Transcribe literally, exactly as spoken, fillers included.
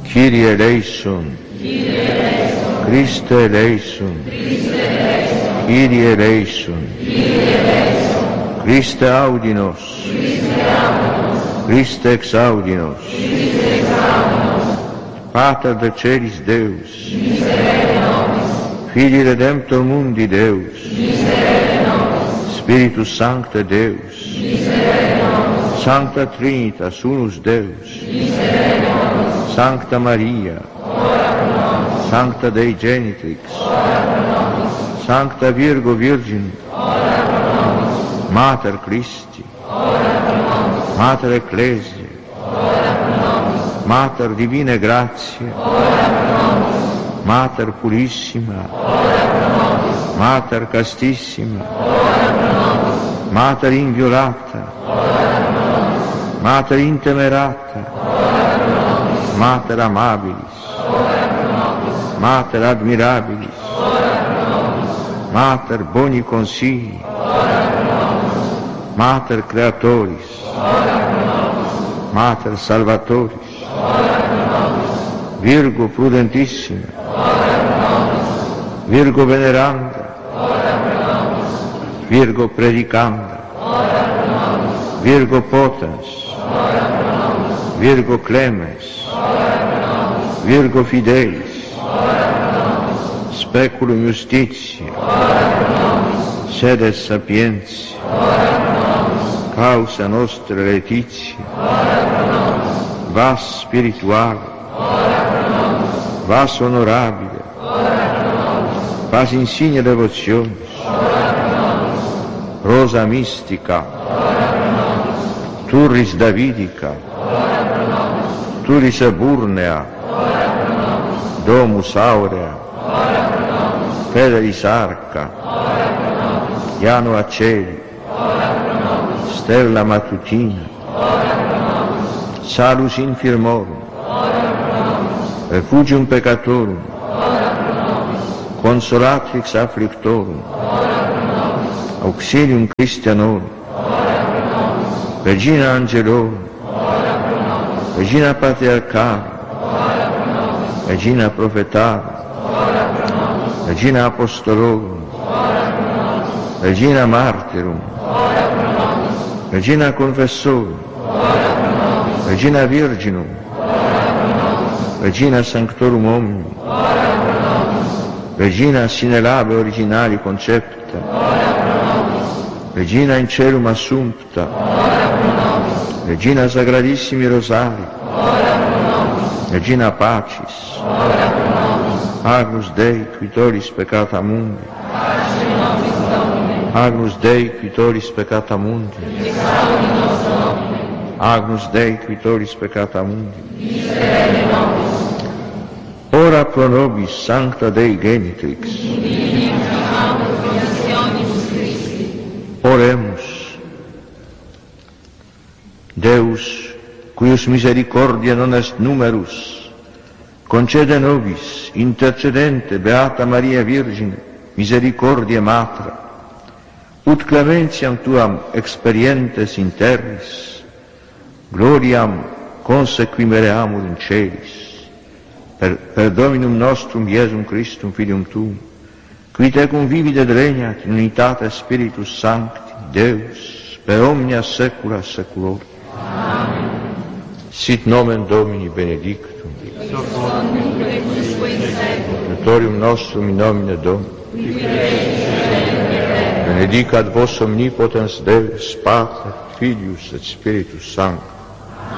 Kyrie eleison, Christe eleison, Kyrie eleison, Christe audi nos, Christe exaudi nos, Pater de celis Deus, Filii Redemptor mundi Deus, Spiritus Sancte Deus, Sancta Trinitas unus Deus, Sancta Maria, Sancta Dei Genitrix, Sancta Virgo Virgin, Mater Christi, Mater Ecclesiae, Mater Divine Grazie, Mater Purissima, Mater Castissima, Mater Inviolata, Mater Intemerata, Mater Amabilis, Mater Admirabilis, Mater Boni Consigli, Mater Creatoris, Mater Salvatoris, Virgo Prudentissima, Virgo Veneranda, Virgo Predicanda, Virgo Potens, Virgo Clemens, Virgo Fidelis, Speculum Justitiae, Sedes Sapientiae, Causa Nostra Laetitia, Vas Spirituale, Vas Honorabile, Vas Insigne Devotionis, Rosa Mystica, Turris Davidica, Turris Eburnea, Domus Aurea, Fedelis Arca, Iano Aceli, Stella Matutina, Salus Infirmorum, Refugium Peccatorum, Consolatrix Afflictorum, Auxilium Christianorum, Regina Angelorum, Regina Patriarchalum, Regina Prophetarum, Regina Apostolorum, Regina Martyrum, Regina Confessorum, Regina Virginum, Regina Sanctorum Omnium, Regina sine labe originali concepta, Regina in celum assumpta, Regina Sagradissimi Rosari, Regina Pacis, Agnus Dei quitoris peccata mundi, Agnus Dei quitoris peccata mundi, Agnus Dei quitoris peccata mundi, ora pro nobis Sancta Dei Genitrix, oremus. Deus, cuius misericordia non est numerus, concede nobis, intercedente Beata Maria Virgine, misericordia Matra, ut clementiam tuam experientes in terris, gloriam consequimereamur in celis, per, per Dominum nostrum Iesum Christum Filium Tuum, qui tecum vivit et regnat in unitate Spiritus Sancti, Deus, per omnia saecula saeculorum. Amen. Sit nomen Domini benedictum, Natorium nostrum in nomine Domini, benedicat vos omnipotens Deus, Pater, Filius et Spiritus Sanctus.